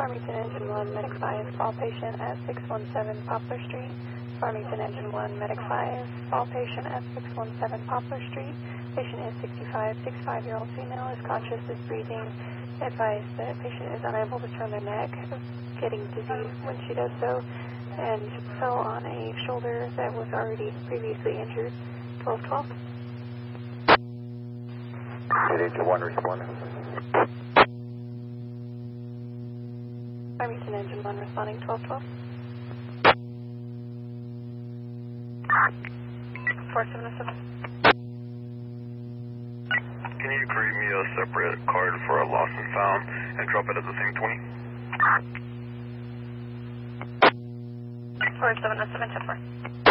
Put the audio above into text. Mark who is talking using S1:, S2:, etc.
S1: Farmington Engine 1, Medic 5, fall patient at 617 Poplar Street. Farmington Engine 1, Medic 5, fall patient at 617 Poplar Street. Patient is 65-year-old female, is conscious, is breathing. Advised that patient is unable to turn their neck, getting dizzy when she does so, and fell on a shoulder that was already previously injured. 1212.
S2: Engine 1 responding.
S1: Farmington Engine 1 responding. 1212. 4707.
S3: Can you create me a separate card for a lost and found and drop it at the same 20?
S1: 4707, 10-4.